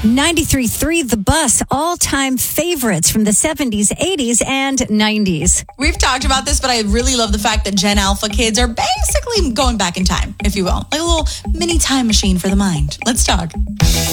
93.3 The Bus, all-time favorites from the 70s, 80s, and 90s. We've talked about this, but I really love the fact that Gen Alpha kids are basically going back in time, if you will. Like a little mini time machine for the mind. Let's talk.